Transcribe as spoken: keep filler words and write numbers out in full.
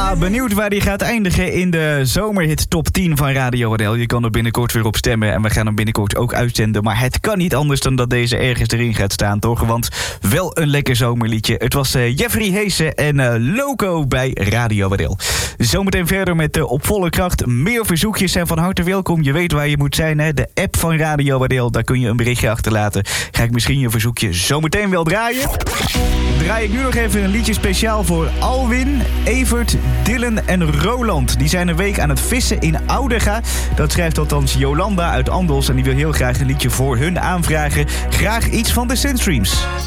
Ja, benieuwd waar die gaat eindigen in de zomerhit top tien van Radio Adel. Je kan er binnenkort weer op stemmen en we gaan hem binnenkort ook uitzenden. Maar het kan niet anders dan dat deze ergens erin gaat staan, toch? Want wel een lekker zomerliedje. Het was uh, Jeffrey Heesen en uh, Loco bij Radio Adel. Zometeen verder met uh, Op Volle Kracht. Meer verzoekjes zijn van harte welkom. Je weet waar je moet zijn, hè? De app van Radio Adel. Daar kun je een berichtje achterlaten. Ga ik misschien je verzoekje zometeen wel draaien? Draai ik nu nog even een liedje speciaal voor Alwin, Evert, Dylan en Roland. Die zijn een week aan het vissen in Oudega. Dat schrijft althans Jolanda uit Andelst en die wil heel graag een liedje voor hun aanvragen. Graag iets van de Sunstreams.